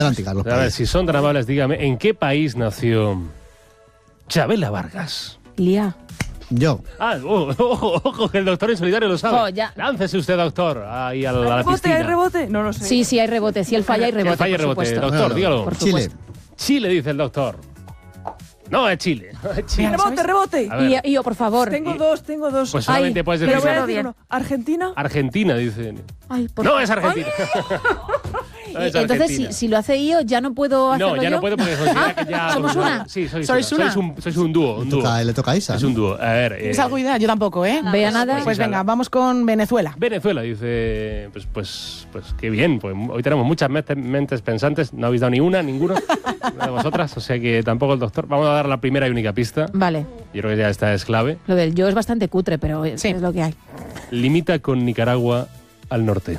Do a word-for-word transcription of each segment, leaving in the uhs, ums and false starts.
Adelante, Carlos. A ver, si son tan amables, dígame, ¿en qué país nació Chabela Vargas? Lía. Yo. Ah, ojo, ojo, ojo, que el doctor en solidario lo sabe. Oh, ya. Láncese usted, doctor, ahí a la, a la ¿Hay rebote? piscina. ¿Hay rebote? No lo sé. Sí, sí, hay rebote. Si él falla, hay Que rebote, falle por rebote, supuesto. doctor, Bueno, dígalo. Por Chile. supuesto. Chile, dice el doctor. No, es Chile. Es Chile. Rebote, rebote. A ver. Y yo, por favor. Tengo dos, tengo dos. Pues solamente Ay, puedes Pero decir voy a Díselo decir bien. uno. ¿Argentina? Argentina, dice. Ay, por No, favor. es Argentina. No Y es entonces, si, Argentina. si lo hace Io, ¿ya no puedo hacerlo No, ya yo? no puedo porque considera Ah, que ya... ¿somos una? Sí, sois, ¿Sois una. una? Sois un, sois un dúo, un Le dúo. toca, le toca a Isa. Es ¿no? un dúo. A ver... ¿Tienes eh, algo de idea? Yo tampoco, ¿eh? Vea nada. Pues venga, vamos con Venezuela. Venezuela, dice, pues, pues, pues qué bien, pues hoy tenemos muchas mete- mentes pensantes, no habéis dado ni una, ninguno, una de vosotras, o sea que tampoco el doctor. Vamos a dar la primera y única pista, Vale. yo creo que ya esta es clave. Lo del yo es bastante cutre, pero es, Sí. es lo que hay. Limita con Nicaragua al norte.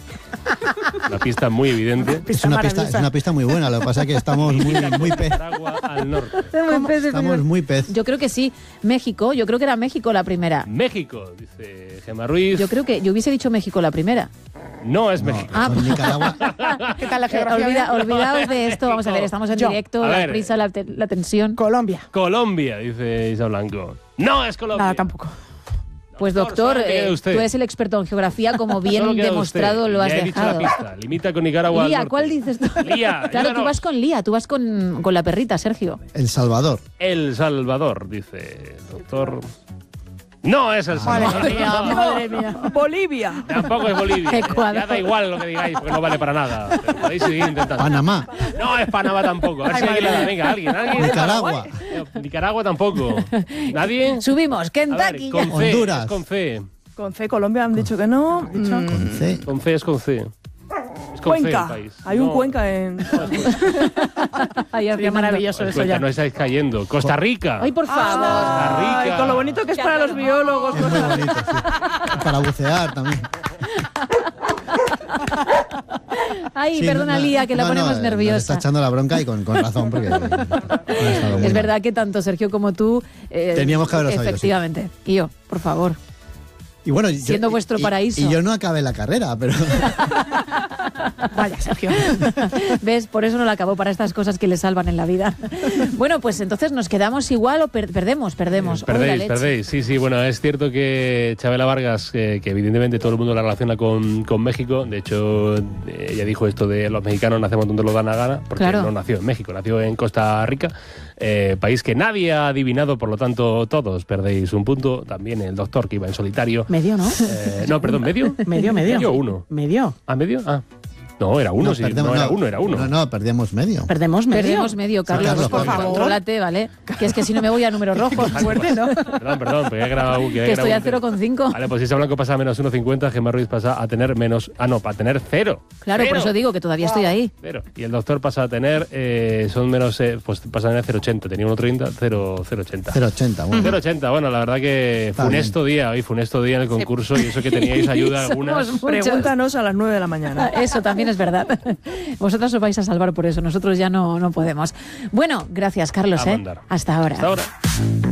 Una pista muy evidente. Es una, pista, es una pista muy buena, lo que pasa es que estamos muy, muy pez. Nicaragua al norte. Estamos muy pez. Yo creo que sí. México, yo creo que era México la primera. México, dice Gemma Ruiz. Yo creo que yo hubiese dicho México la primera. No es No, México. Ah, con Nicaragua. ¿Qué tal la Eh, geografía? olvida- olvidaos de esto. Vamos a ver, estamos en Yo. directo, A la ver. prisa, la, te- la tensión. Colombia. Colombia, dice Isa Blanco. No es Colombia. Nada, tampoco. Pues doctor, solo queda eh, usted. tú eres el experto en geografía, como bien Solo queda demostrado usted. lo has Ya he dicho dejado. la pista. Limita con Nicaragua al Lía, norte. ¿cuál dices tú? Lía, Claro, tú ayúdanos. vas con Lía, tú vas con, con la perrita, Sergio. El Salvador. El Salvador, dice el doctor. No es El Madre Salvador. mía, madre mía. Bolivia. Tampoco es Bolivia. Ecuador. Ya da igual lo que digáis, porque no vale para nada. Pero podéis seguir intentando. Panamá. No es Panamá tampoco. A ver si alguien le da. Venga, alguien, alguien. Nicaragua. Eh, Nicaragua tampoco. ¿Nadie? Subimos, A ver, Kentucky. con ya. C, Honduras. es con C. Con C, Colombia han dicho que no. Mm, Con C. Con C es con C. Es con C el Cuenca. país. Hay un No, Cuenca en. Ay, Sería Fernando. maravilloso pues eso Cuenca, ya. no estáis cayendo. Costa Rica. Ay, por favor. Costa Rica. Ay, con lo bonito que es para los biólogos. Es muy bonito, sí. Para bucear también. Ay, Sí, perdona, no, Lía, que la no, ponemos no, nos está nerviosa. echando la bronca y con, con razón, porque ha estado muy Es mal. verdad que tanto Sergio como tú... eh, Teníamos que haberlo sabido, sí. Efectivamente. Y yo, por favor. Y bueno, yo- Siendo vuestro y- paraíso. Y yo no acabé la carrera, pero Vaya, Sergio. ¿Ves? Por eso no la acabó, para estas cosas que le salvan en la vida. Bueno, pues entonces nos quedamos igual o per- perdemos, perdemos. Oh, la Perdéis, leche. perdéis. Sí, sí, bueno, es cierto que Chabela Vargas, que, que evidentemente todo el mundo la relaciona con, con México, de hecho, eh, ella dijo esto de los mexicanos nacemos donde nos da la gana, porque Claro. no nació en México, nació en Costa Rica, eh, país que nadie ha adivinado, por lo tanto, todos perdéis un punto. También el doctor que iba en solitario. Medio, ¿no? Eh, no, perdón, ¿medio? Medio, medio. ¿Medio o uno? Medio. ¿Ah, medio? Ah. No, era uno, no, sí. perdemos- no, era uno, era uno. No, no, perdíamos medio. Perdemos medio. Perdemos medio, Carlos. Carlos, por por favor. favor. Contrólate, ¿vale? Que es que si no me voy a números rojos. Fuerte, ¿no? Perdón, perdón, porque he grabado... Que, he Que estoy a grabado un- cero coma cinco. Vale, pues si ese blanco pasa a menos uno coma cincuenta, Gemma Ruiz pasa a tener menos... Ah, no, para tener cero. Claro, por Cero. eso digo que todavía estoy ahí. Cero. Y el doctor pasa a tener... eh, son menos... eh, pues pasa a tener cero coma ochenta. Tenía uno coma treinta, cero coma ochenta. cero coma ochenta, bueno. cero coma ochenta. Bueno, la verdad que Está funesto día. Hoy funesto día en el concurso. Y eso que teníais ayuda Somos algunas... muchos. Pregúntanos a las nueve de la mañana. Eso también es verdad. Vosotros os vais a salvar por eso. Nosotros ya no, no podemos. Bueno, gracias, Carlos. A ¿eh? mandar. Hasta ahora. Hasta ahora.